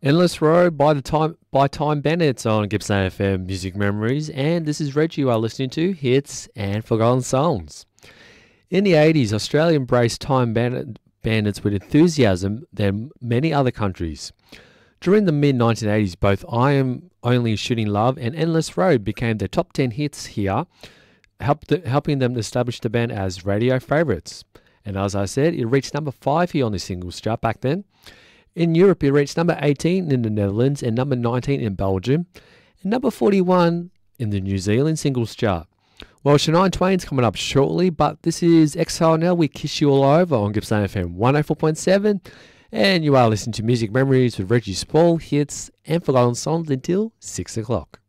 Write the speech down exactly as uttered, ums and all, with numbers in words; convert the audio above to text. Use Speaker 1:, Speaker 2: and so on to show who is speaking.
Speaker 1: Endless Road by the time by Time Bennett's on Gippsland F M Music Memories, and this is Reggie. You are listening to Hits and Forgotten Songs. In the eighties, Australia embraced Time Bennett, Bandits with enthusiasm than many other countries. During the mid nineteen eighties, both I Am Only Shooting Love and Endless Road became their top ten hits here, helped, helping them establish the band as radio favourites. And as I said, it reached number five here on the singles chart back then. In Europe, it reached number eighteen in the Netherlands and number nineteen in Belgium, and number forty-one in the New Zealand singles chart. Well, Shania Twain's coming up shortly, but this is Exile Now with Kiss You All Over on Gippsland F M one oh four point seven, and you are listening to Music Memories with Reggie Spall, hits and forgotten songs until six o'clock.